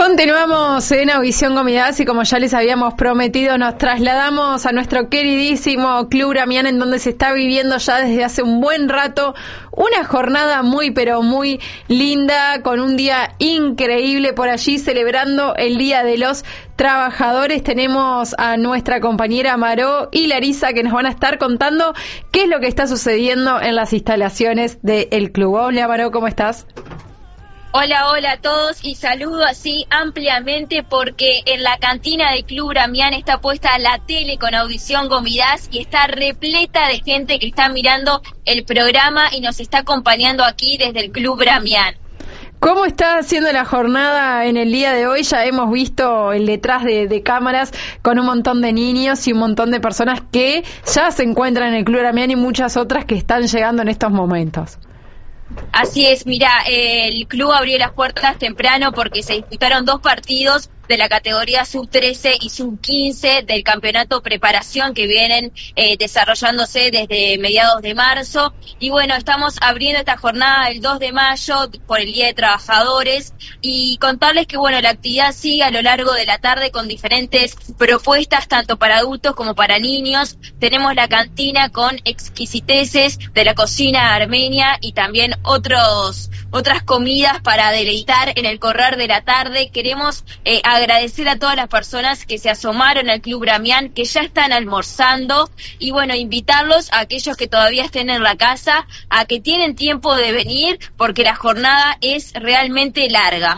Continuamos en Audición Gomidas y como ya les habíamos prometido, nos trasladamos a nuestro queridísimo Club Bramián, en donde se está viviendo ya desde hace un buen rato una jornada muy pero muy linda, con un día increíble por allí celebrando el Día de los Trabajadores. Tenemos a nuestra compañera Maró y Larisa que nos van a estar contando qué es lo que está sucediendo en las instalaciones del club. Hola Maró, ¿cómo estás? Hola a todos y saludo así ampliamente porque en la cantina del Club Bramián está puesta la tele con Audición Gomidas y está repleta de gente que está mirando el programa y nos está acompañando aquí desde el Club Bramián. ¿Cómo está haciendo la jornada en el día de hoy? Ya hemos visto el detrás de cámaras con un montón de niños y un montón de personas que ya se encuentran en el Club Bramián y muchas otras que están llegando en estos momentos. Así es, mira, el club abrió las puertas temprano porque se disputaron 2 partidos de la categoría sub-13 y sub-15 del campeonato preparación que vienen desarrollándose desde mediados de marzo. Y bueno, estamos abriendo esta jornada el 2 de mayo por el Día de Trabajadores y contarles que bueno, la actividad sigue a lo largo de la tarde con diferentes propuestas tanto para adultos como para niños. Tenemos la cantina con exquisiteces de la cocina armenia y también otras comidas para deleitar en el correr de la tarde. Queremos agradecer a todas las personas que se asomaron al Club Bramián, que ya están almorzando, y bueno, invitarlos a aquellos que todavía estén en la casa, a que tienen tiempo de venir, porque la jornada es realmente larga.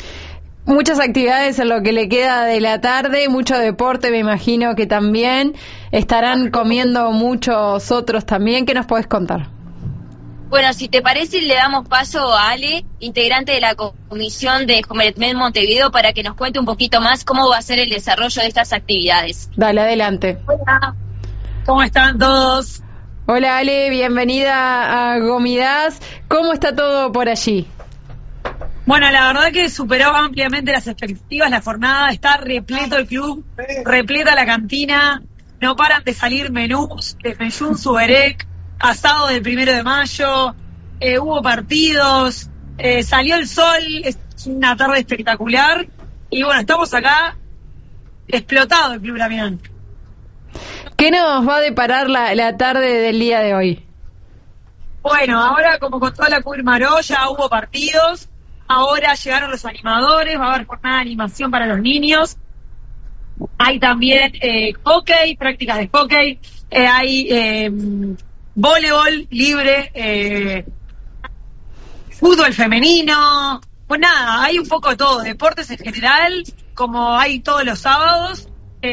Muchas actividades en lo que le queda de la tarde, mucho deporte, me imagino que también estarán comiendo muchos otros también. ¿Qué nos podés contar? Bueno, si te parece, le damos paso a Ale, integrante de la comisión de Jomeretmed Montevideo, para que nos cuente un poquito más cómo va a ser el desarrollo de estas actividades. Dale, adelante. Hola, ¿cómo están todos? Hola Ale, bienvenida a Gomidas. ¿Cómo está todo por allí? Bueno, la verdad que superó ampliamente las expectativas la jornada, está repleto el club, repleta la cantina, no paran de salir menús, de Feyún, Suberec, asado del 1 de mayo, hubo partidos, salió el sol, es una tarde espectacular y bueno, estamos acá explotado el Club Bramián. ¿Qué nos va a deparar la tarde del día de hoy? Bueno, ahora como contó la Maró, ya hubo partidos, ahora llegaron los animadores, va a haber jornada de animación para los niños, hay también hockey, prácticas de hockey, hay voleibol libre, fútbol femenino, pues nada, hay un poco de todo, deportes en general, como hay todos los sábados,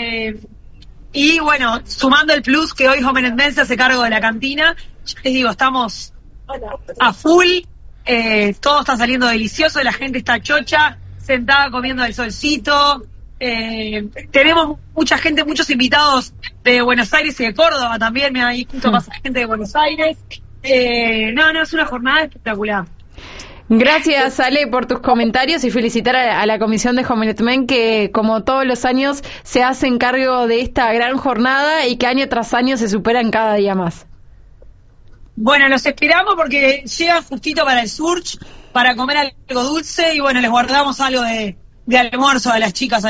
y bueno, sumando el plus que hoy Jomeretmed se hace cargo de la cantina, ya les digo, estamos a full, todo está saliendo delicioso, la gente está chocha, sentada comiendo el solcito, tenemos mucha gente, muchos invitados de Buenos Aires y de Córdoba también, ahí justo pasa gente de Buenos Aires. No, es una jornada espectacular. Gracias Ale por tus comentarios y felicitar a la comisión de Jomeretmed que como todos los años se hacen cargo de esta gran jornada y que año tras año se superan cada día más. Bueno, los esperamos porque llega justito para el surch, para comer algo dulce y bueno, les guardamos algo de almuerzo a las chicas.